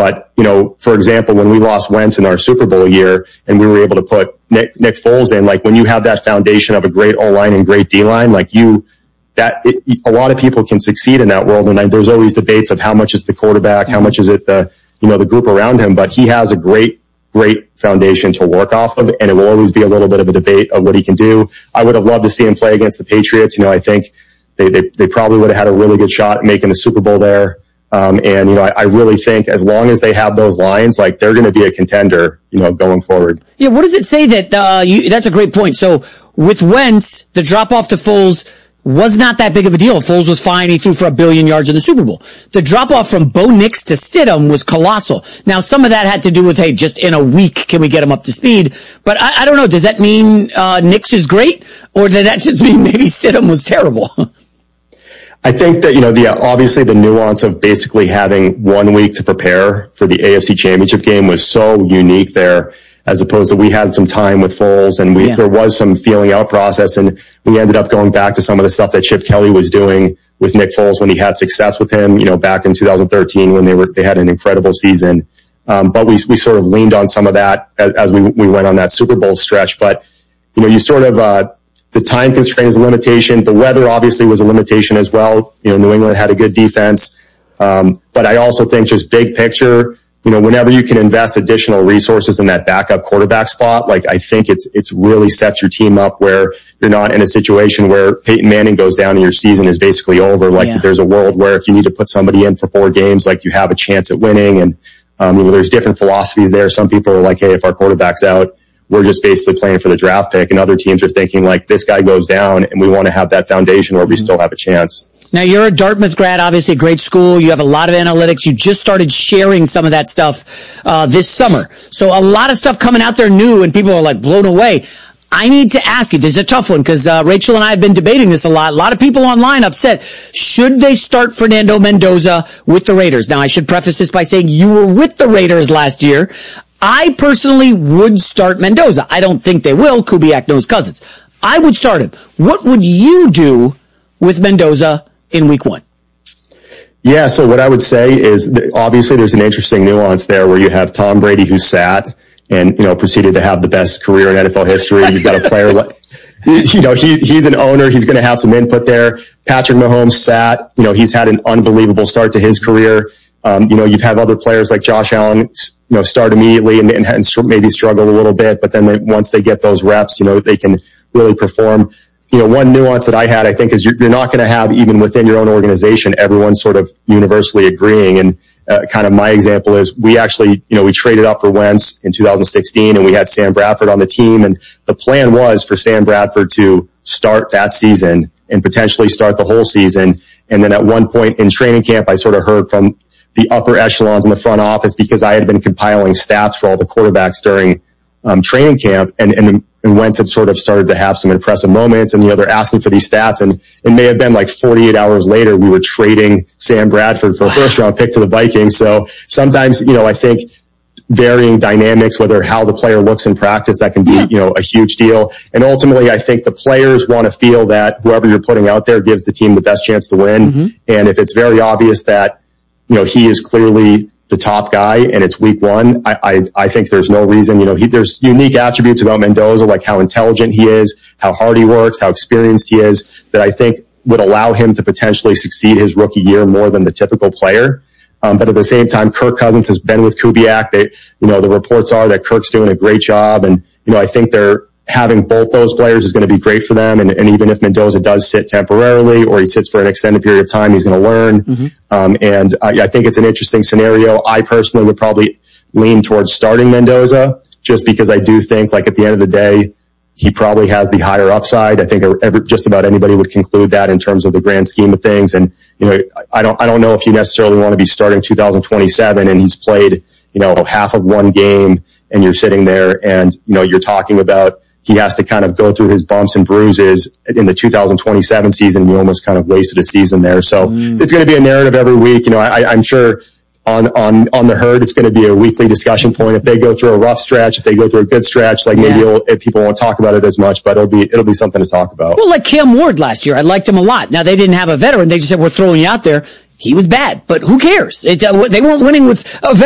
But, for example, when we lost Wentz in our Super Bowl year and we were able to put Nick Foles in, like when you have that foundation of a great O-line and great D-line, like a lot of people can succeed in that world. And there's always debates of how much is the quarterback, how much is it the group around him, but he has a great foundation to work off of, and it will always be a little bit of a debate of what he can do. I would have loved to see him play against the Patriots. I think they probably would have had a really good shot at making the Super Bowl there. I really think as long as they have those lines, like they're going to be a contender, going forward. Yeah. What does it say that, that's a great point. So with Wentz, the drop off to Foles was not that big of a deal. Foles was fine. He threw for 1 billion yards in the Super Bowl. The drop off from Bo Nix to Stidham was colossal. Now, some of that had to do with, hey, just in a week, can we get him up to speed? But I don't know. Does that mean, Nix is great? Or does that just mean maybe Stidham was terrible? I think that, obviously the nuance of basically having 1 week to prepare for the AFC Championship game was so unique there, as opposed to we had some time with Foles and there was some feeling out process, and we ended up going back to some of the stuff that Chip Kelly was doing with Nick Foles when he had success with him, back in 2013 when they had an incredible season. But we sort of leaned on some of that as we went on that Super Bowl stretch. But, you sort of, the time constraint is a limitation. The weather obviously was a limitation as well. New England had a good defense. But I also think just big picture, whenever you can invest additional resources in that backup quarterback spot, like I think it's really sets your team up where you're not in a situation where Peyton Manning goes down and your season is basically over. Like there's a world where if you need to put somebody in for 4 games, like you have a chance at winning. And, there's different philosophies there. Some people are like, hey, if our quarterback's out, we're just basically playing for the draft pick. And other teams are thinking like this guy goes down and we want to have that foundation where we still have a chance. Now, you're a Dartmouth grad, obviously a great school. You have a lot of analytics. You just started sharing some of that stuff this summer. So a lot of stuff coming out there new, and people are like blown away. I need to ask you, this is a tough one because Rachel and I have been debating this a lot. A lot of people online upset. Should they start Fernando Mendoza with the Raiders? Now, I should preface this by saying you were with the Raiders last year. I personally would start Mendoza. I don't think they will. Kubiak knows Cousins. I would start him. What would you do with Mendoza in week 1? Yeah, so what I would say is that obviously there's an interesting nuance there where you have Tom Brady who sat and, proceeded to have the best career in NFL history. You've got a player like, he's an owner. He's going to have some input there. Patrick Mahomes sat, he's had an unbelievable start to his career. You've had other players like Josh Allen, start immediately and maybe struggle a little bit, but then once they get those reps, they can really perform. One nuance that I had, I think, is you're not going to have, even within your own organization, everyone sort of universally agreeing. And kind of my example is we actually, we traded up for Wentz in 2016 and we had Sam Bradford on the team. And the plan was for Sam Bradford to start that season and potentially start the whole season. And then at one point in training camp, I sort of heard from the upper echelons in the front office, because I had been compiling stats for all the quarterbacks during training camp, and Wentz had sort of started to have some impressive moments, and they're asking for these stats, and it may have been like 48 hours later we were trading Sam Bradford for a first round pick to the Vikings. So sometimes, I think varying dynamics, whether how the player looks in practice, that can be, a huge deal. And ultimately, I think the players want to feel that whoever you're putting out there gives the team the best chance to win. Mm-hmm. And if it's very obvious that, he is clearly the top guy and it's week 1, I think there's no reason, there's unique attributes about Mendoza, like how intelligent he is, how hard he works, how experienced he is, that I think would allow him to potentially succeed his rookie year more than the typical player. But at the same time, Kirk Cousins has been with Kubiak. The reports are that Kirk's doing a great job. And, I think having both those players is going to be great for them. And even if Mendoza does sit temporarily or he sits for an extended period of time, he's going to learn. Mm-hmm. I think it's an interesting scenario. I personally would probably lean towards starting Mendoza just because I do think, like, at the end of the day, he probably has the higher upside. I think just about anybody would conclude that in terms of the grand scheme of things. And, I don't know if you necessarily want to be starting 2027 and he's played, half of one game and you're sitting there and, you're talking about he has to kind of go through his bumps and bruises in the 2027 season. You almost kind of wasted a season there. So it's going to be a narrative every week. I'm sure on the herd, it's going to be a weekly discussion point. If they go through a rough stretch, if they go through a good stretch, like maybe people won't talk about it as much, but it'll be something to talk about. Well, like Cam Ward last year, I liked him a lot. Now they didn't have a veteran. They just said, we're throwing you out there. He was bad, but who cares? They weren't winning with a veteran.